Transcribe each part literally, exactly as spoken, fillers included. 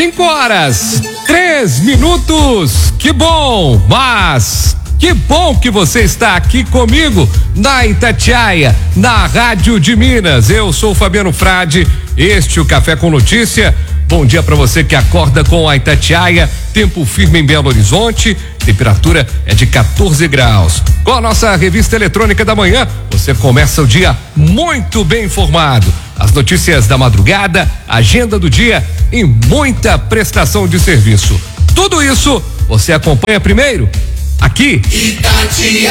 Cinco horas, três minutos. Que bom, mas que bom que você está aqui comigo na Itatiaia, na Rádio de Minas. Eu sou o Fabiano Frade, este é o Café com Notícia. Bom dia para você que acorda com a Itatiaia. Tempo firme em Belo Horizonte, temperatura é de quatorze graus. Com a nossa revista eletrônica da manhã, você começa o dia muito bem informado. As notícias da madrugada, agenda do dia e muita prestação de serviço. Tudo isso você acompanha primeiro aqui. Itatiaia,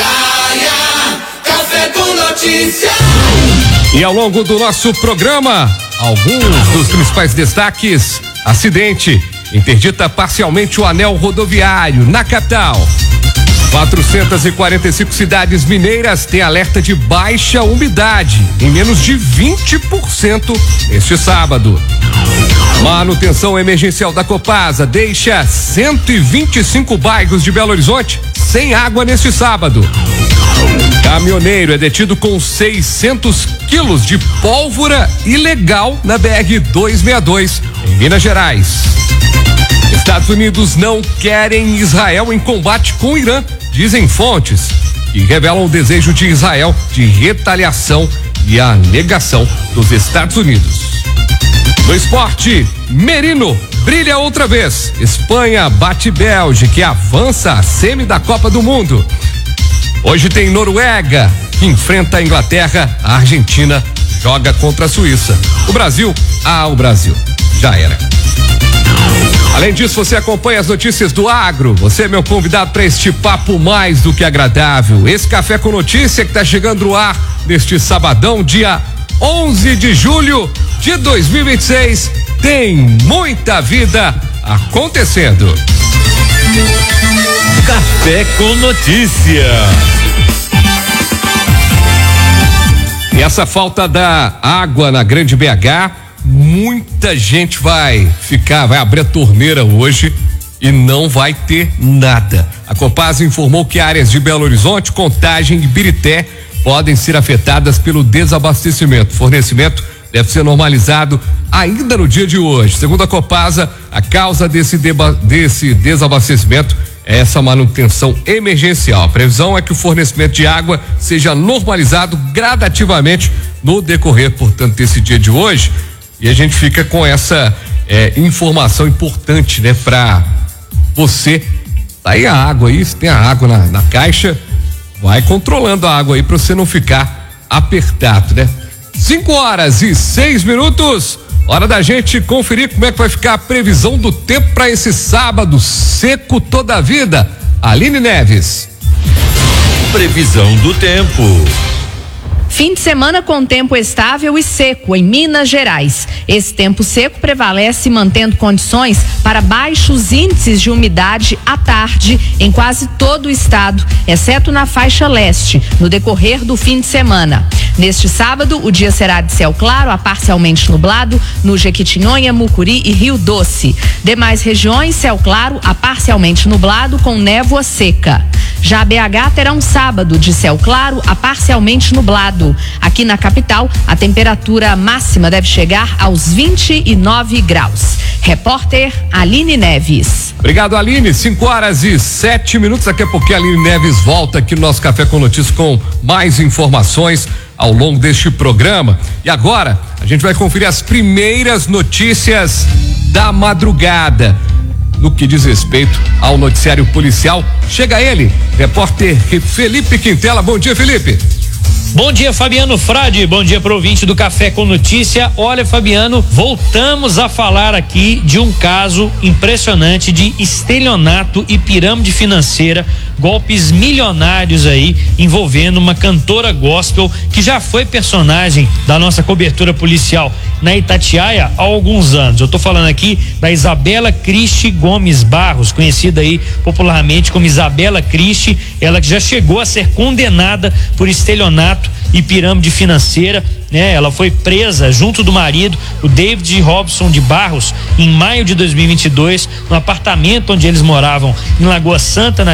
Café com Notícia. E ao longo do nosso programa, alguns dos principais destaques: acidente interdita parcialmente o anel rodoviário na capital. quatrocentas e quarenta e cinco cidades mineiras têm alerta de baixa umidade em menos de vinte por cento este sábado. Manutenção emergencial da Copasa deixa cento e vinte e cinco bairros de Belo Horizonte sem água neste sábado. Caminhoneiro é detido com seiscentos quilos de pólvora ilegal na B R duzentos e sessenta e dois, em Minas Gerais. Estados Unidos não querem Israel em combate com o Irã, dizem fontes, e revelam o desejo de Israel de retaliação e a negação dos Estados Unidos. No esporte, Merino brilha outra vez. Espanha bate Bélgica e avança a semi da Copa do Mundo. Hoje tem Noruega, que enfrenta a Inglaterra. A Argentina joga contra a Suíça. O Brasil, ah, o Brasil, já era. Além disso, você acompanha as notícias do agro. Você é meu convidado para este papo mais do que agradável. Esse Café com Notícia que está chegando no ar neste sabadão, dia onze de julho de dois mil e vinte e seis. Tem muita vida acontecendo. Café com Notícia. E essa falta da água na Grande B H, muita gente vai ficar, vai abrir a torneira hoje e não vai ter nada. A Copasa informou que áreas de Belo Horizonte, Contagem e Birité podem ser afetadas pelo desabastecimento. O fornecimento deve ser normalizado ainda no dia de hoje. Segundo a Copasa, a causa desse, deba, desse desabastecimento é essa manutenção emergencial. A previsão é que o fornecimento de água seja normalizado gradativamente no decorrer, portanto, desse dia de hoje. E a gente fica com essa é, informação importante, né? Pra você, tá aí a água aí, se tem a água na, na caixa, vai controlando a água aí pra você não ficar apertado, né? Cinco horas e seis minutos, hora da gente conferir como é que vai ficar a previsão do tempo para esse sábado seco toda a vida. Aline Neves. Previsão do tempo. Fim de semana com tempo estável e seco em Minas Gerais. Esse tempo seco prevalece mantendo condições para baixos índices de umidade à tarde em quase todo o estado, exceto na faixa leste, no decorrer do fim de semana. Neste sábado, o dia será de céu claro a parcialmente nublado no Jequitinhonha, Mucuri e Rio Doce. Demais regiões, céu claro a parcialmente nublado com névoa seca. Já B H terá um sábado de céu claro a parcialmente nublado. Aqui na capital, a temperatura máxima deve chegar aos vinte e nove graus. Repórter Aline Neves. Obrigado, Aline. cinco horas e sete minutos. Daqui a pouquinho a Aline Neves volta aqui no nosso Café com Notícias com mais informações ao longo deste programa. E agora, a gente vai conferir as primeiras notícias da madrugada. No que diz respeito ao noticiário policial, chega ele, repórter Felipe Quintela. Bom dia, Felipe. Bom dia, Fabiano Frade, bom dia para o ouvinte do Café com Notícia. Olha, Fabiano, voltamos a falar aqui de um caso impressionante de estelionato e pirâmide financeira, golpes milionários aí, envolvendo uma cantora gospel que já foi personagem da nossa cobertura policial na Itatiaia há alguns anos. Eu tô falando aqui da Isabela Cristi Gomes Barros, conhecida aí popularmente como Isabela Cristi, ela que já chegou a ser condenada por estelionato e pirâmide financeira, né? Ela foi presa junto do marido, o David Robson de Barros, em maio de dois mil e vinte e dois, no apartamento onde eles moravam em Lagoa Santa, na região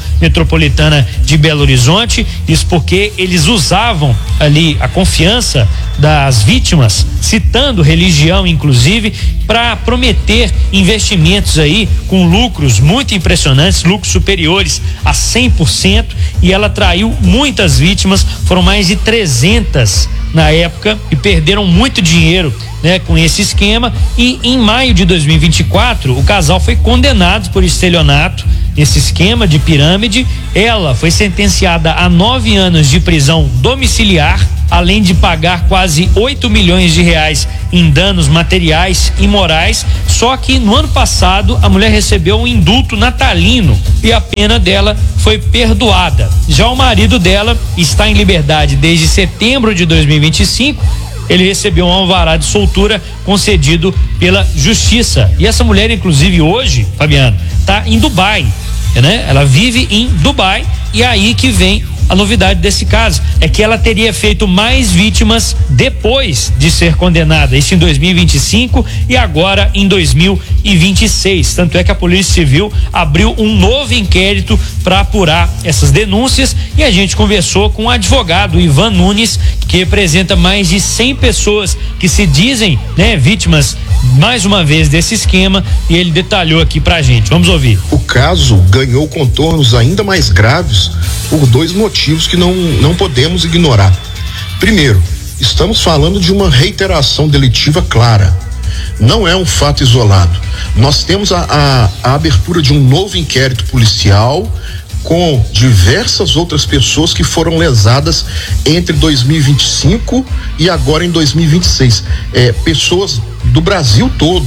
metropolitana de Belo Horizonte. Isso porque eles usavam ali a confiança das vítimas, citando religião inclusive, para prometer investimentos aí com lucros muito impressionantes, lucros superiores a cem por cento, e ela atraiu muitas vítimas, foram mais de trezentas na época, e perderam muito dinheiro, né, com esse esquema. E em maio de dois mil e vinte e quatro, o casal foi condenado por estelionato nesse esquema de pirâmide. Ela foi sentenciada a nove anos de prisão domiciliar, além de pagar quase oito milhões de reais em danos materiais e morais. Só que no ano passado a mulher recebeu um indulto natalino e a pena dela foi perdoada. Já o marido dela está em liberdade desde setembro de dois mil e vinte e cinco. Ele recebeu um alvará de soltura concedido pela justiça. E essa mulher, inclusive, hoje, Fabiano, está em Dubai, né? Ela vive em Dubai, e é aí que vem a novidade desse caso, é que ela teria feito mais vítimas depois de ser condenada, isso em dois mil e vinte e cinco e agora em dois mil e vinte e seis. Tanto é que a Polícia Civil abriu um novo inquérito para apurar essas denúncias, e a gente conversou com o advogado Ivan Nunes, que representa mais de cem pessoas que se dizem, né, vítimas mais uma vez desse esquema, e ele detalhou aqui pra gente. Vamos ouvir. O caso ganhou contornos ainda mais graves por dois motivos que não, não podemos ignorar. Primeiro, estamos falando de uma reiteração delitiva clara. Não é um fato isolado. Nós temos a, a, a abertura de um novo inquérito policial com diversas outras pessoas que foram lesadas entre dois mil e vinte e cinco e agora em dois mil e vinte e seis. É, pessoas do Brasil todo,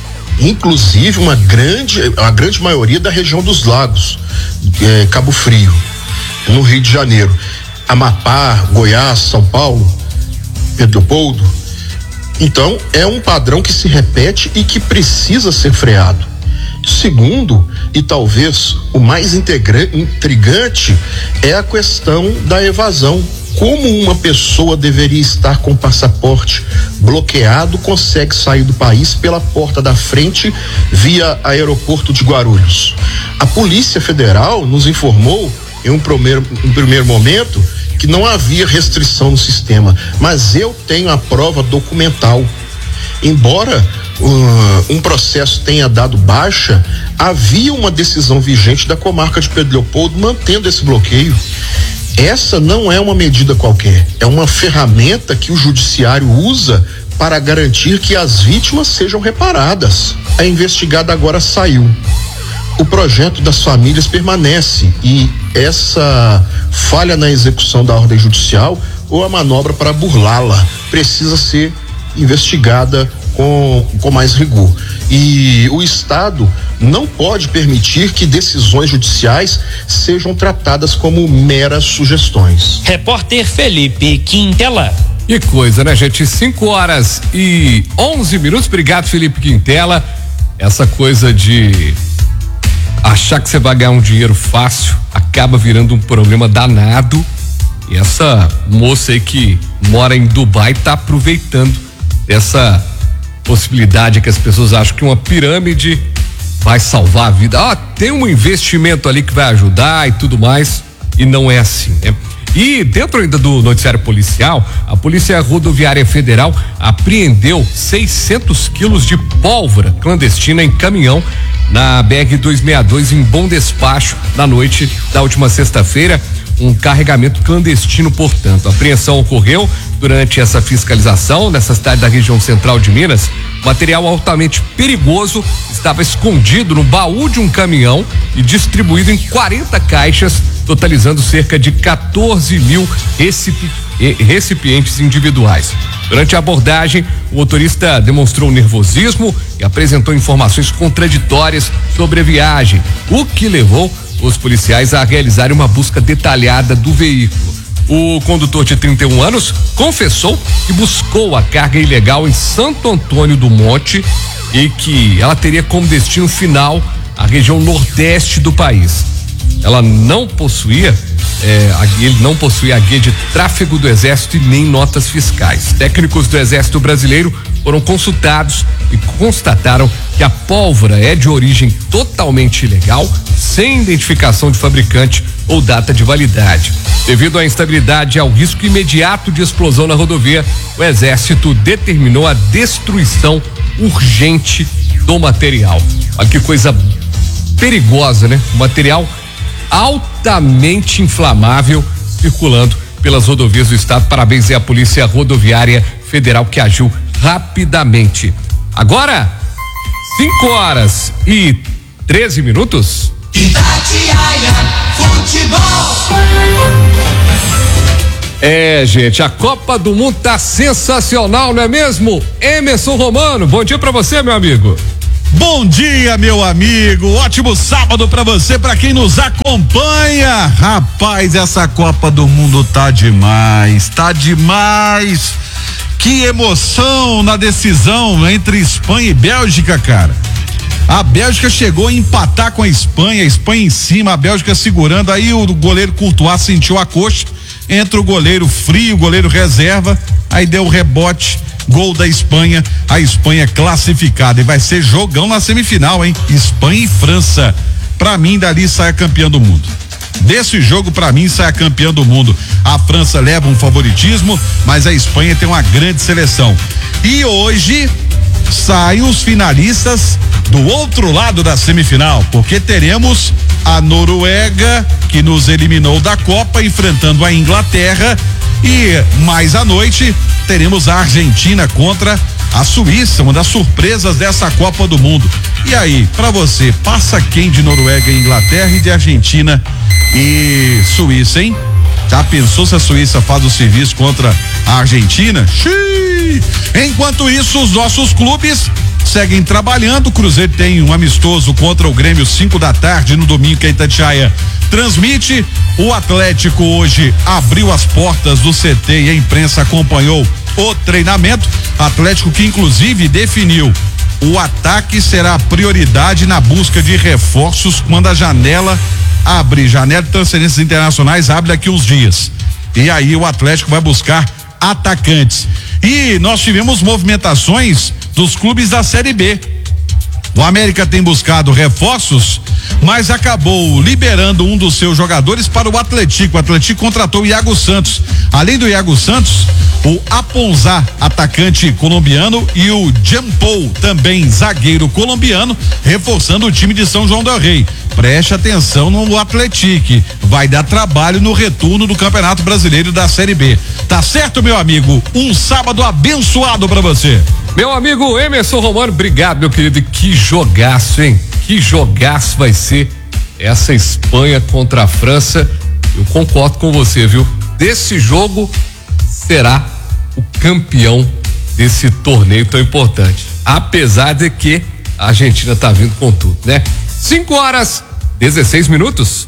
inclusive uma grande, a grande maioria da região dos Lagos, é, Cabo Frio, no Rio de Janeiro, Amapá, Goiás, São Paulo, Pedro Leopoldo. Então, é um padrão que se repete e que precisa ser freado. Segundo, e talvez o mais integra- intrigante, é a questão da evasão. Como uma pessoa deveria estar com o passaporte bloqueado consegue sair do país pela porta da frente via aeroporto de Guarulhos? A Polícia Federal nos informou em um primeiro, um primeiro momento que não havia restrição no sistema, mas eu tenho a prova documental. Embora uh, um processo tenha dado baixa, havia uma decisão vigente da comarca de Pedro Leopoldo mantendo esse bloqueio. Essa não é uma medida qualquer, é uma ferramenta que o judiciário usa para garantir que as vítimas sejam reparadas. A investigada agora saiu. O projeto das famílias permanece, e essa falha na execução da ordem judicial ou a manobra para burlá-la precisa ser investigada com, com mais rigor. E o Estado não pode permitir que decisões judiciais sejam tratadas como meras sugestões. Repórter Felipe Quintela. Que coisa, né, gente? cinco horas e onze minutos. Obrigado, Felipe Quintela. Essa coisa de achar que você vai ganhar um dinheiro fácil acaba virando um problema danado. E essa moça aí que mora em Dubai tá aproveitando essa possibilidade que as pessoas acham que uma pirâmide vai salvar a vida. Ah, tem um investimento ali que vai ajudar e tudo mais, e não é assim, né? E dentro ainda do noticiário policial, a Polícia Rodoviária Federal apreendeu seiscentos quilos de pólvora clandestina em caminhão na B R duzentos e sessenta e dois em Bom Despacho na noite da última sexta-feira. Um carregamento clandestino, portanto. A apreensão ocorreu durante essa fiscalização nessa cidade da região central de Minas. Material altamente perigoso estava escondido no baú de um caminhão e distribuído em quarenta caixas, totalizando cerca de quatorze mil recipi- recipientes individuais. Durante a abordagem, o motorista demonstrou nervosismo e apresentou informações contraditórias sobre a viagem, o que levou os policiais a realizarem uma busca detalhada do veículo. O condutor de trinta e um anos confessou que buscou a carga ilegal em Santo Antônio do Monte e que ela teria como destino final a região nordeste do país. Ela não possuía, é, ele não possuía a guia de tráfego do Exército e nem notas fiscais. Técnicos do Exército Brasileiro foram consultados e constataram que a pólvora é de origem totalmente ilegal, sem identificação de fabricante ou data de validade. Devido à instabilidade e ao risco imediato de explosão na rodovia, o Exército determinou a destruição urgente do material. Olha que coisa perigosa, né? O material altamente inflamável circulando pelas rodovias do estado. Parabéns à Polícia Rodoviária Federal que agiu rapidamente. Agora, cinco horas e treze minutos. Itatiaia Futebol. É, gente, a Copa do Mundo tá sensacional, não é mesmo? Emerson Romano, bom dia pra você, meu amigo. Bom dia, meu amigo. Ótimo sábado pra você, pra quem nos acompanha. Rapaz, essa Copa do Mundo tá demais, tá demais. Que emoção na decisão entre Espanha e Bélgica, cara. A Bélgica chegou a empatar com a Espanha, a Espanha em cima, a Bélgica segurando, aí o goleiro Courtois sentiu a coxa, entra o goleiro frio, o goleiro reserva, aí deu o rebote, gol da Espanha, a Espanha classificada e vai ser jogão na semifinal, hein? Espanha e França, pra mim dali sai a campeã do mundo. Desse jogo, pra mim, sai a campeã do mundo. A França leva um favoritismo, mas a Espanha tem uma grande seleção. E hoje saem os finalistas do outro lado da semifinal, porque teremos a Noruega, que nos eliminou da Copa, enfrentando a Inglaterra, e mais à noite teremos a Argentina contra a Suíça, uma das surpresas dessa Copa do Mundo. E aí, pra você, passa quem de Noruega e Inglaterra e de Argentina e Suíça, hein? Já pensou se a Suíça faz o serviço contra a Argentina? Xiii! Enquanto isso, os nossos clubes seguem trabalhando. O Cruzeiro tem um amistoso contra o Grêmio, cinco da tarde, no domingo, que a Itatiaia transmite. O Atlético hoje abriu as portas do C T e a imprensa acompanhou o treinamento. Atlético que inclusive definiu: o ataque será a prioridade na busca de reforços quando a janela abre. Janela de transferências internacionais abre daqui uns dias. E aí o Atlético vai buscar atacantes. E nós tivemos movimentações dos clubes da Série B. O América tem buscado reforços, mas acabou liberando um dos seus jogadores para o Atlético. O Atlético contratou o Iago Santos. Além do Iago Santos, o Aponzá, atacante colombiano, e o Jampou, também zagueiro colombiano, reforçando o time de São João del Rei. Preste atenção no Atlético, vai dar trabalho no retorno do Campeonato Brasileiro da Série B. Tá certo, meu amigo? Um sábado abençoado pra você. Meu amigo Emerson Romano, obrigado, meu querido. Que jogaço, hein? Que jogaço vai ser essa Espanha contra a França. Eu concordo com você, viu? Desse jogo será o campeão desse torneio tão importante. Apesar de que a Argentina tá vindo com tudo, né? cinco horas, dezesseis minutos.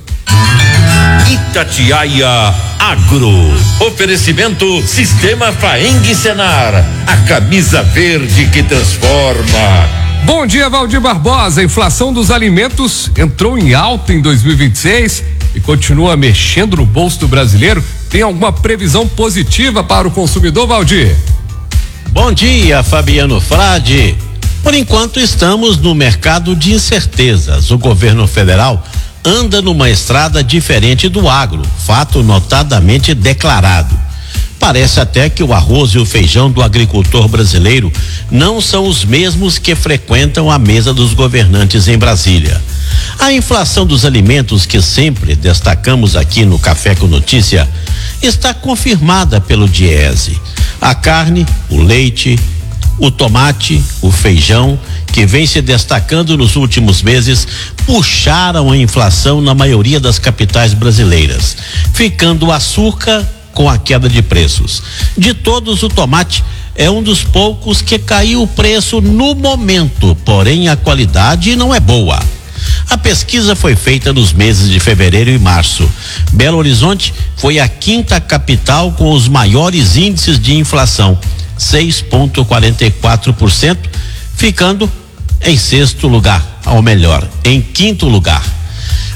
Itatiaia Agro. Oferecimento Sistema Faeng Senar. A camisa verde que transforma. Bom dia, Valdir Barbosa. A inflação dos alimentos entrou em alta em dois mil e vinte e seis e continua mexendo no bolso do brasileiro. Tem alguma previsão positiva para o consumidor, Valdir? Bom dia, Fabiano Frade. Por enquanto estamos no mercado de incertezas. O governo federal anda numa estrada diferente do agro, fato notadamente declarado. Parece até que o arroz e o feijão do agricultor brasileiro não são os mesmos que frequentam a mesa dos governantes em Brasília. A inflação dos alimentos, que sempre destacamos aqui no Café com Notícia, está confirmada pelo Diese. A carne, o leite, o tomate, o feijão, que vem se destacando nos últimos meses, puxaram a inflação na maioria das capitais brasileiras, ficando o açúcar com a queda de preços. De todos, o tomate é um dos poucos que caiu o preço no momento, porém a qualidade não é boa. A pesquisa foi feita nos meses de fevereiro e março. Belo Horizonte foi a quinta capital com os maiores índices de inflação, seis vírgula quarenta e quatro por cento, ficando em sexto lugar, ou melhor, em quinto lugar.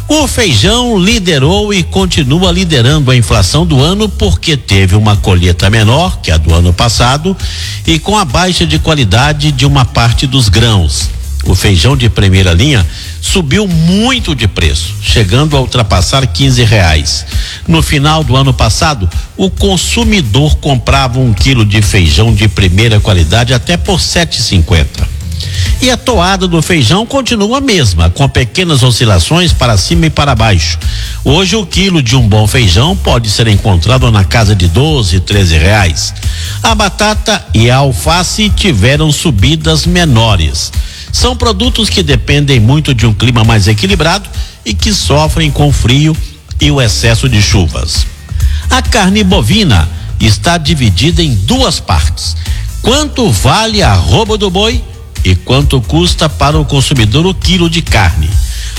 O feijão liderou e continua liderando a inflação do ano porque teve uma colheita menor que a do ano passado e com a baixa de qualidade de uma parte dos grãos. O feijão de primeira linha subiu muito de preço, chegando a ultrapassar quinze reais. No final do ano passado, o consumidor comprava um quilo de feijão de primeira qualidade até por sete reais e cinquenta centavos. E a toada do feijão continua a mesma, com pequenas oscilações para cima e para baixo. Hoje o quilo de um bom feijão pode ser encontrado na casa de doze, treze reais. A batata e a alface tiveram subidas menores. São produtos que dependem muito de um clima mais equilibrado e que sofrem com o frio e o excesso de chuvas. A carne bovina está dividida em duas partes. Quanto vale a arroba do boi e quanto custa para o consumidor o quilo de carne?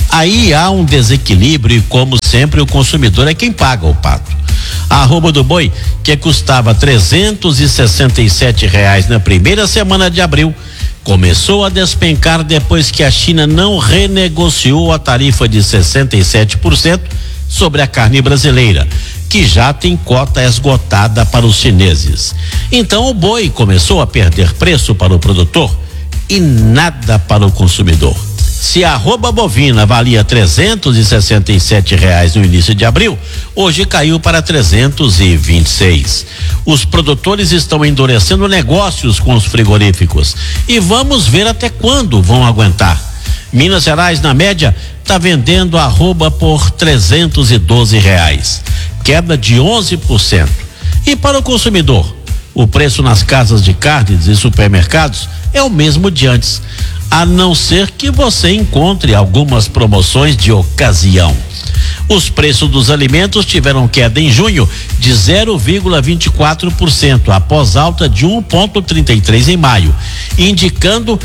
Aí há um desequilíbrio e, como sempre, o consumidor é quem paga o pato. A arroba do boi, que custava trezentos e sessenta e sete reais na primeira semana de abril, começou a despencar depois que a China não renegociou a tarifa de sessenta e sete por cento sobre a carne brasileira, que já tem cota esgotada para os chineses. Então o boi começou a perder preço para o produtor e nada para o consumidor. Se a arroba bovina valia trezentos e sessenta e sete reais no início de abril, hoje caiu para trezentos e vinte e seis. Os produtores estão endurecendo negócios com os frigoríficos e vamos ver até quando vão aguentar. Minas Gerais, na média, está vendendo a arroba por trezentos e doze reais, queda de onze por cento. E para o consumidor, o preço nas casas de carnes e supermercados é o mesmo de antes, a não ser que você encontre algumas promoções de ocasião. Os preços dos alimentos tiveram queda em junho de zero vírgula vinte e quatro por cento, após alta de um vírgula trinta e três por cento em maio, indicando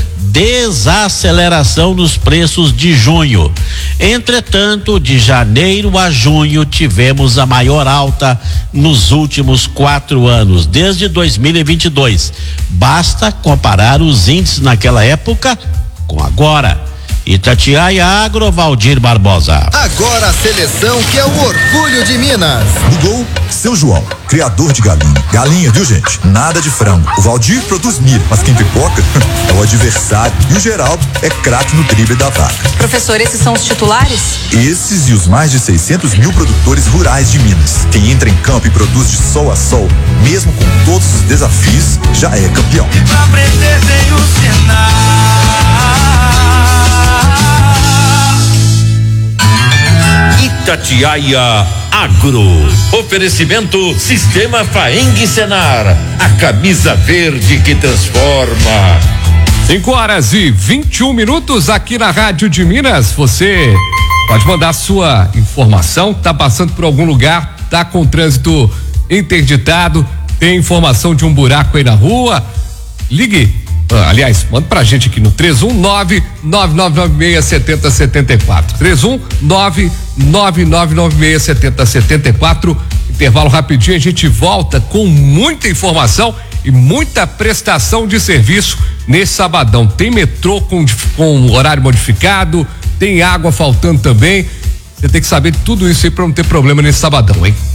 desaceleração nos preços de junho. Entretanto, de janeiro a junho tivemos a maior alta nos últimos quatro anos, desde dois mil e vinte e dois. Basta comparar os índices naquela época com agora. Itatiaia Agro, Valdir Barbosa. Agora a seleção que é o orgulho de Minas. No gol, seu João, criador de galinha. Galinha, viu, gente? Nada de frango. O Valdir produz milho, mas quem pipoca é o adversário. E o Geraldo é craque no drible da vaca. Professor, esses são os titulares? Esses e os mais de seiscentos mil produtores rurais de Minas. Quem entra em campo e produz de sol a sol, mesmo com todos os desafios, já é campeão. E pra aprender tem o Senar. Itatiaia Agro. Oferecimento Sistema Faeng Senar. A camisa verde que transforma. cinco horas e vinte e um minutos aqui na Rádio de Minas. Você pode mandar sua informação. Tá passando por algum lugar, tá com o trânsito interditado, tem informação de um buraco aí na rua? Ligue. Ah, aliás, manda pra gente aqui no três um nove, nove nove nove seis, sete zero sete quatro. três um nove, nove nove nove seis, sete zero sete quatro. Intervalo rapidinho, a gente volta com muita informação e muita prestação de serviço nesse sabadão. Tem metrô com, com horário modificado, tem água faltando também. Você tem que saber tudo isso aí pra não ter problema nesse sabadão, hein?